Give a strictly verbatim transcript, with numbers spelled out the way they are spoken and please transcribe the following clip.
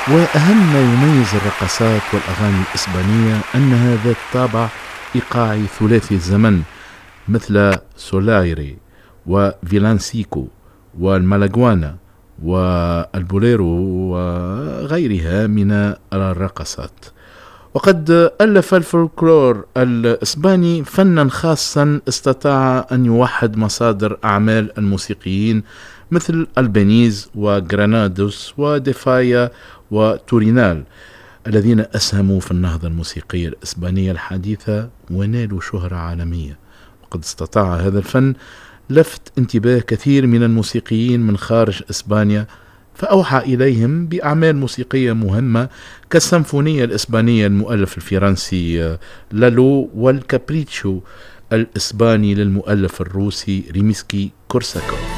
وأهم ما يميز الرقصات والأغاني الإسبانية أنها ذات طابع إيقاعي ثلاثي الزمن، مثل سولايري وفيلانسيكو والمالاغوانا والبوليرو وغيرها من الرقصات. وقد ألف الفولكلور الإسباني فنا خاصا استطاع أن يوحد مصادر أعمال الموسيقيين مثل البنيز وغرانادوس وديفايا وتورينال، الذين أسهموا في النهضة الموسيقية الإسبانية الحديثة ونالوا شهرة عالمية. وقد استطاع هذا الفن لفت انتباه كثير من الموسيقيين من خارج إسبانيا، فأوحى إليهم بأعمال موسيقية مهمة كالسيمفونية الإسبانية المؤلف الفرنسي لالو، والكابريتشو الإسباني للمؤلف الروسي ريمسكي كورساكوف.